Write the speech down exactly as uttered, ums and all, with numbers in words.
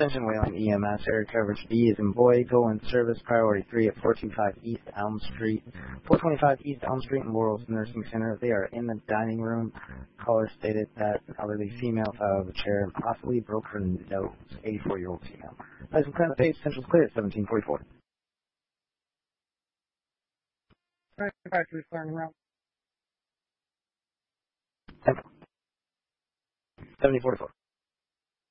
Extension Wayline E M S, area coverage B is in boy, go in service, priority three at four two five East Elm Street. four twenty-five East Elm Street in Laurel's Nursing Center. They are in the dining room. Caller stated that an elderly female fell out of a chair and possibly broke her nose. eighty-four-year-old female. License clear on the page, Central's clear at seventeen forty-four. Factory clearing around. seventy forty-four.